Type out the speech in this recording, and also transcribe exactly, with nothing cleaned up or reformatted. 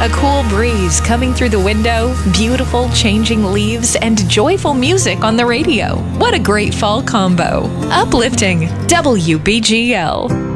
A cool breeze coming through the window, beautiful changing leaves, and joyful music on the radio. What a great fall combo. Uplifting W B G L.